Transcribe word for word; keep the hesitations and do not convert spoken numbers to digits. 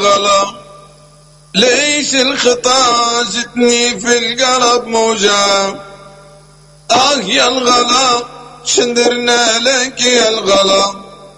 الغلا ليش الخطا جتني في القلب موجة. آه يا الغلا شندرنا لك يا الغلا